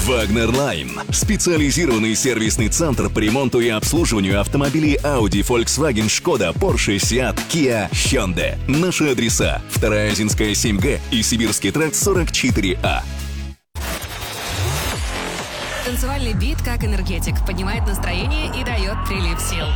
Wagner Line – специализированный сервисный центр по ремонту и обслуживанию автомобилей Audi, Volkswagen, Skoda, Porsche, Seat, Kia, Hyundai. Наши адреса: 2-я Озинская 7Г и Сибирский тракт 44А. Танцевальный бит как энергетик, поднимает настроение и дает прилив сил.